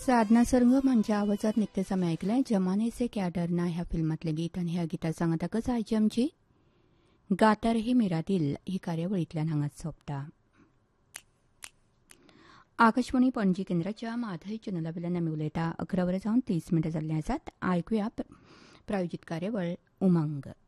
साधना सरंगम हांच्या आवाजात निकतें आमी आयकलें जमाने से क्या डरना ह्या फिल्मांतलें गीत आनी ह्या गिता सांगताकच आयची आमची गाता रही मेरा दिल ही कार्यावळींतल्यान हांगाच सोंपता. आकाशवाणी पणजी केंद्राच्या माधय चॅनलावेल्यान आमी उलयता. 11 वरां जावन 30 मिनटां जाल्लीं आसात. आयकुया प्रायोजीत कार्यावळ उमंग.